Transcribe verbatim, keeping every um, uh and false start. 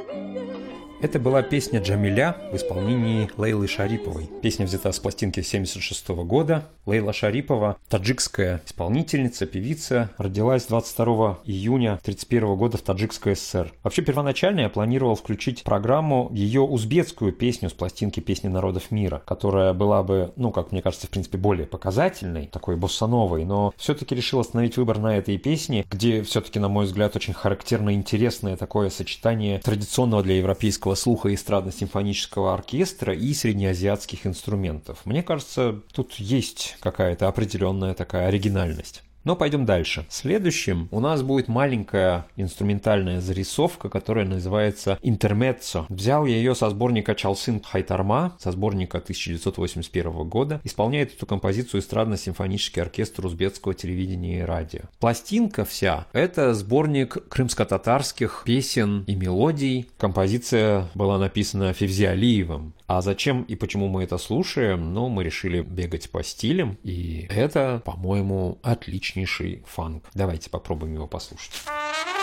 Это была песня «Джамиля» в исполнении Лейлы Шариповой. Песня взята с пластинки семьдесят шестого года. Лейла Шарипова, таджикская исполнительница, певица, родилась двадцать второго июня тридцать первого года в Таджикской ССР. Вообще, первоначально я планировал включить в программу ее узбекскую песню с пластинки «Песни народов мира», которая была бы, ну, как мне кажется, в принципе, более показательной, такой боссановой, но все-таки решил остановить выбор на этой песне, где все-таки, на мой взгляд, очень характерно интересное такое сочетание традиционного для европейского слуха эстрадно-симфонического оркестра и среднеазиатских инструментов. Мне кажется, тут есть какая-то определенная такая оригинальность. Но пойдем дальше. Следующим у нас будет маленькая инструментальная зарисовка, которая называется «Интермеццо». Взял я ее со сборника «Чалсын Хайтарма», со сборника тысяча девятьсот восемьдесят первого года. Исполняет эту композицию эстрадно-симфонический оркестр узбекского телевидения и радио. Пластинка вся – это сборник крымско-татарских песен и мелодий. Композиция была написана Февзи Алиевым. А зачем и почему мы это слушаем? Ну, мы решили бегать по стилям, и это, по-моему, отличнейший фанк. Давайте попробуем его послушать.